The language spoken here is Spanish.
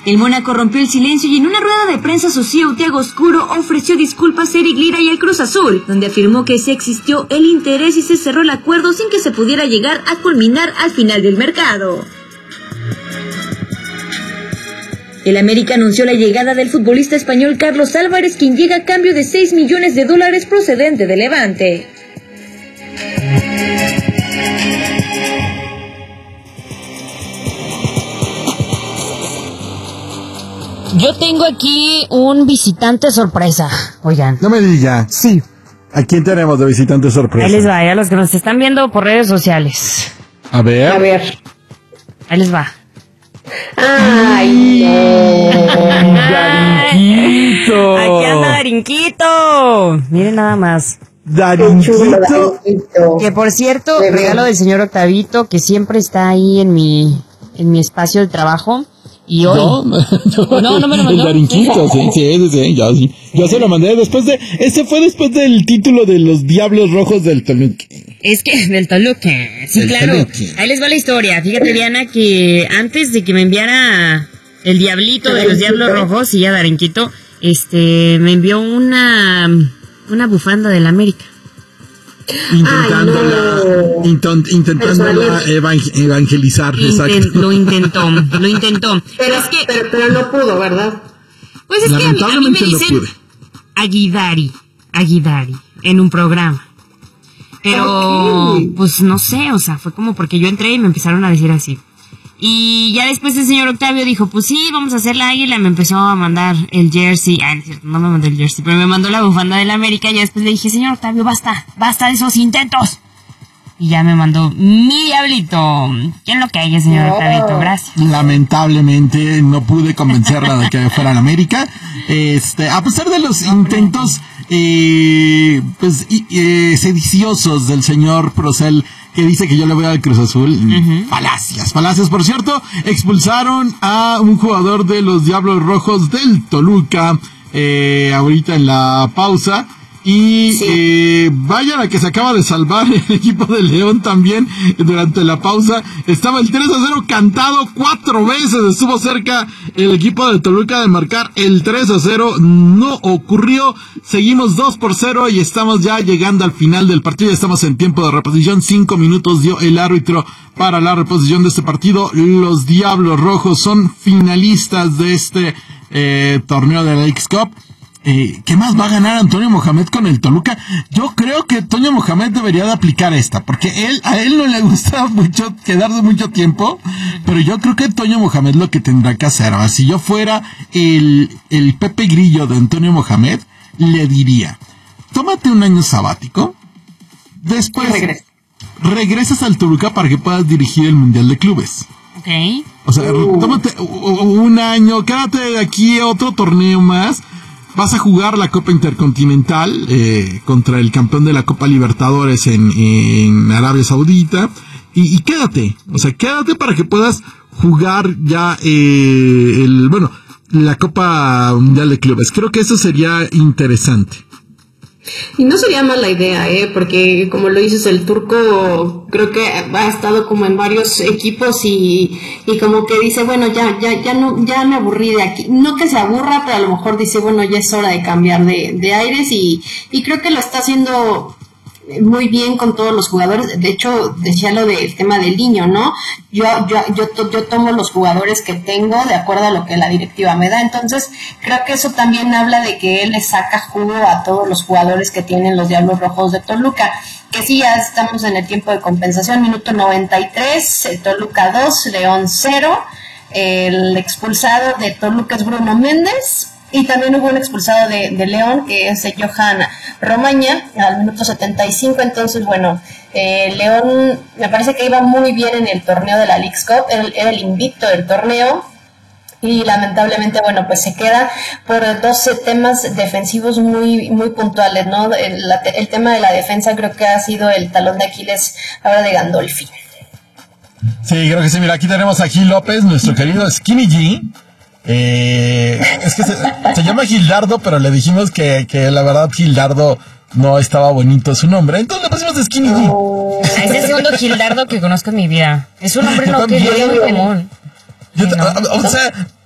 El Mónaco rompió el silencio y en una rueda de prensa su CEO Thiago Oscuro ofreció disculpas a Eric Lira y al Cruz Azul, donde afirmó que sí existió el interés y se cerró el acuerdo sin que se pudiera llegar a culminar al final del mercado. El América anunció la llegada del futbolista español Carlos Álvarez, quien llega a cambio de $6 millones procedente de Levante. Yo tengo aquí un visitante sorpresa. Oigan. No me diga. Sí. ¿A quién tenemos de visitante sorpresa? Ahí les va, a los que nos están viendo por redes sociales. A ver. Ahí les va. ¡Ay, no! ¡Darinquito! Aquí anda Darinquito. Miren nada más. Darinquito. Que por cierto, regalo del señor Octavito, que siempre está ahí en mi espacio de trabajo. Y hoy. No me lo mandó. El Darinquito, sí. Yo se lo mandé ese fue después del título de los Diablos Rojos del Toluca. Es que, del Toluca. Sí, claro. Ahí les va la historia. Fíjate, Diana, que antes de que me enviara el Diablito de los Diablos Rojos, y ya Darinquito, me envió una bufanda del América. Intentándola evangelizar. Lo intentó. Pero no pudo, ¿verdad? Pues es que a mí me dicen Aguidari, en un programa. Pero, pues no sé, o sea, fue como porque yo entré y me empezaron a decir así. Y ya después el señor Octavio dijo, pues sí, vamos a hacer la águila. Me empezó a mandar el jersey. No me mandó el jersey, pero me mandó la bufanda del América. Y ya después le dije, señor Octavio, basta de esos intentos. Y ya me mandó mi Diablito. ¿Quién lo que hay, señor Octavito? Gracias. Lamentablemente no pude convencerla de que fuera a la América. A pesar de los intentos sediciosos del señor Procel, que dice que yo le voy al Cruz Azul. Falacias. Por cierto, expulsaron a un jugador de los Diablos Rojos del Toluca ahorita en la pausa. Y vaya la que se acaba de salvar el equipo de León también durante la pausa. Estaba el 3-0 cantado 4 veces. Estuvo cerca el equipo de Toluca de marcar el 3-0. No ocurrió. Seguimos 2-0 y estamos ya llegando al final del partido. Estamos en tiempo de reposición. 5 minutos dio el árbitro para la reposición de este partido. Los Diablos Rojos son finalistas de este torneo de la X-Cup. ¿Qué más va a ganar Antonio Mohamed con el Toluca? Yo creo que Antonio Mohamed debería de aplicar esta, porque a él no le gusta mucho quedarse mucho tiempo, pero yo creo que Antonio Mohamed lo que tendrá que hacer, si yo fuera el Pepe Grillo de Antonio Mohamed, le diría, tómate un año sabático, después regresas al Toluca para que puedas dirigir el Mundial de Clubes. Okay. O sea, tómate un año, quédate aquí otro torneo más. Vas a jugar la Copa Intercontinental contra el campeón de la Copa Libertadores en Arabia Saudita y quédate para que puedas jugar ya la Copa Mundial de Clubes. Creo que eso sería interesante. Y no sería mala idea, porque como lo dices, el turco creo que ha estado como en varios equipos y como que dice, bueno, ya me aburrí de aquí. No que se aburra, pero a lo mejor dice, bueno, ya es hora de cambiar de aires y creo que lo está haciendo muy bien con todos los jugadores. De hecho, decía lo del tema del niño, ¿no? Yo tomo los jugadores que tengo de acuerdo a lo que la directiva me da. Entonces, creo que eso también habla de que él le saca jugo a todos los jugadores que tienen los Diablos Rojos de Toluca. Que sí, ya estamos en el tiempo de compensación, minuto 93, Toluca 2, León 0. El expulsado de Toluca es Bruno Méndez. Y también hubo un expulsado de León, que es Johan Romaña, al minuto 75. Entonces, bueno, León me parece que iba muy bien en el torneo de la Leagues Cup, era el invicto del torneo. Y lamentablemente, bueno, pues se queda por 12 temas defensivos muy puntuales, ¿no? El tema de la defensa creo que ha sido el talón de Aquiles ahora de Gandolfi. Sí, creo que sí. Mira, aquí tenemos a Gil López, nuestro querido Skinny G. Es que se llama Gildardo, pero le dijimos que la verdad Gildardo no estaba bonito su nombre, entonces le pusimos Skinny G. Es el segundo Gildardo que conozco en mi vida. Es un nombre no que yo muy común. O sea,